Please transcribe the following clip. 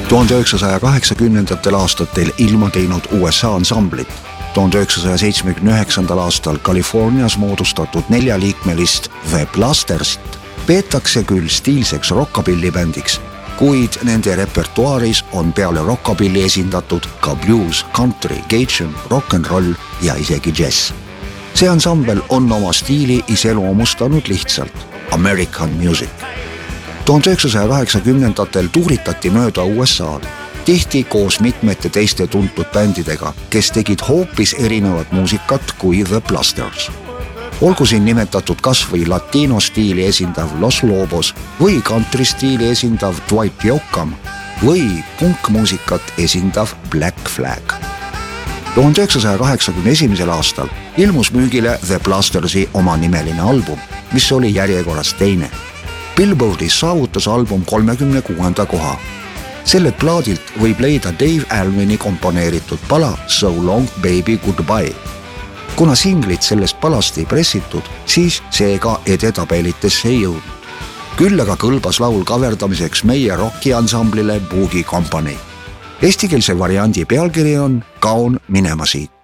1980. aastatel ilma teinud USA ansamblit. 1979. aastal Californias moodustatud 4-liikmelist The Blastersit peetakse küll stiilseks rockabillibändiks, kuid nende repertuaaris on peale rockabilli esindatud ka blues, country, cajun, rock'n'roll ja isegi džäss. See ansambel on oma stiili iseloomustanud lihtsalt American music. 1980-ndatel tuuritati mööda USA-d, tihti koos mitmete teiste tuntud bändidega, kes tegid hoopis erinevat muusikat kui The Blasters. Olgu siin nimetatud kas või latino stiili esindav Los Lobos või country stiili esindav Dwight Yoakam või punkmuusikat esindav Black Flag. 1981. aastal ilmus müügile The Blastersi omanimeline album, mis oli järjekorras teine. Billboardis saavutas album 36. koha. Sellelt plaadilt võib leida Dave Alvini komponeeritud pala So Long Baby Goodbye. Kuna singlit sellest palast ei pressitud, siis seega edetabelitesse ei jõudnud. Küll aga kõlbas laul kaverdamiseks meie rocki ansamblile Boogie Company. Eestikeelse variandi pealkiri on Kaon minema siit.